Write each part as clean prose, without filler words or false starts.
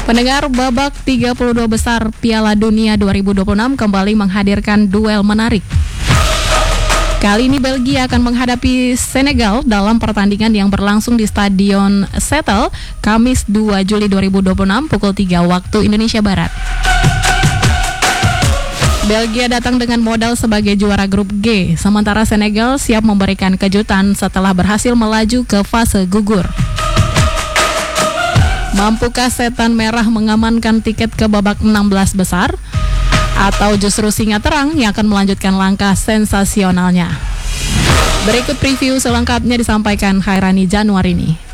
Pendengar, babak 32 besar Piala Dunia 2026 kembali menghadirkan duel menarik. Kali ini Belgia akan menghadapi Senegal dalam pertandingan yang berlangsung di Stadion Setel, Kamis 2 Juli 2026 pukul 3 waktu Indonesia Barat. Belgia datang dengan modal sebagai juara grup G, sementara Senegal siap memberikan kejutan setelah berhasil melaju ke fase gugur. Mampukah Setan Merah mengamankan tiket ke babak 16 besar? Atau justru Singa Terang yang akan melanjutkan langkah sensasionalnya? Berikut preview selengkapnya disampaikan Khairani Januari ini.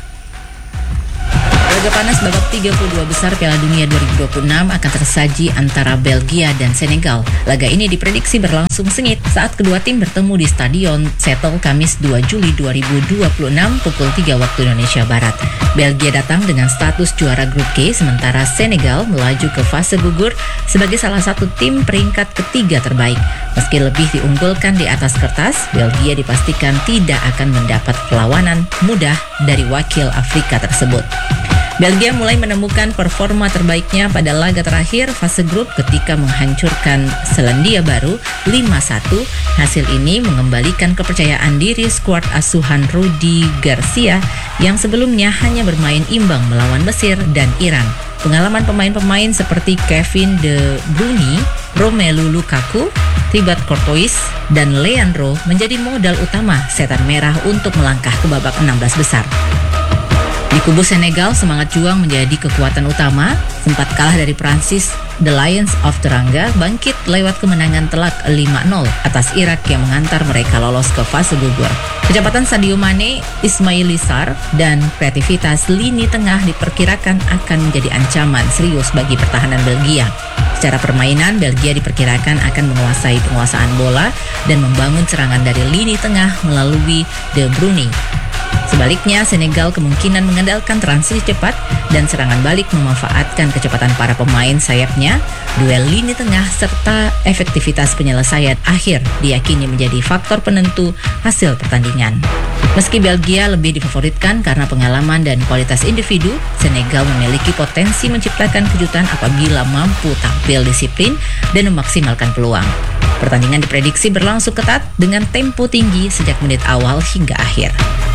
Laga panas babak 32 besar Piala Dunia 2026 akan tersaji antara Belgia dan Senegal. Laga ini diprediksi berlangsung sengit saat kedua tim bertemu di Stadion Setel Kamis 2 Juli 2026 pukul 3 waktu Indonesia Barat. Belgia datang dengan status juara grup G, sementara Senegal melaju ke fase gugur sebagai salah satu tim peringkat ketiga terbaik. Meski lebih diunggulkan di atas kertas, Belgia dipastikan tidak akan mendapat perlawanan mudah dari wakil Afrika tersebut. Belgia mulai menemukan performa terbaiknya pada laga terakhir fase grup ketika menghancurkan Selandia Baru 5-1. Hasil ini mengembalikan kepercayaan diri skuad asuhan Rudi Garcia yang sebelumnya hanya bermain imbang melawan Mesir dan Iran. Pengalaman pemain-pemain seperti Kevin De Bruyne, Romelu Lukaku, Thibaut Courtois, dan Leandro menjadi modal utama Setan Merah untuk melangkah ke babak 16 besar. Di kubu Senegal, semangat juang menjadi kekuatan utama. Sempat kalah dari Prancis, The Lions of Teranga bangkit lewat kemenangan telak 5-0 atas Irak yang mengantar mereka lolos ke fase gugur. Kecepatan Sadio Mane, Ismail Sarr, dan kreativitas lini tengah diperkirakan akan menjadi ancaman serius bagi pertahanan Belgia. Secara permainan, Belgia diperkirakan akan menguasai penguasaan bola dan membangun serangan dari lini tengah melalui De Bruyne. Sebaliknya, Senegal kemungkinan mengandalkan transisi cepat dan serangan balik memanfaatkan kecepatan para pemain sayapnya. Duel lini tengah serta efektivitas penyelesaian akhir diyakini menjadi faktor penentu hasil pertandingan. Meski Belgia lebih difavoritkan karena pengalaman dan kualitas individu, Senegal memiliki potensi menciptakan kejutan apabila mampu tampil disiplin dan memaksimalkan peluang. Pertandingan diprediksi berlangsung ketat dengan tempo tinggi sejak menit awal hingga akhir.